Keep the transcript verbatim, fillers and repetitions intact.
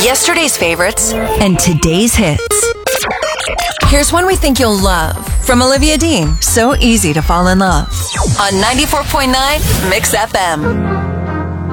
Yesterday's favorites and today's hits. Here's one we think you'll love from Olivia Dean. So easy to fall in love. on ninety-four point nine Mix F M.